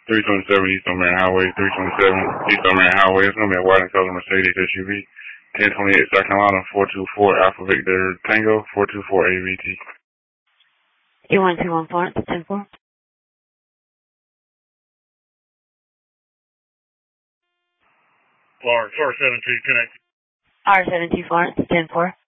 327 East on Marion Highway, 327 East on Marion Highway. It's going to be a white and color Mercedes SUV. 1028 South Carolina, 424 Alpha Victor Tango, 424 AVT. E1214, Florence, 104. Florence, R72 connect. R72 Florence, 104.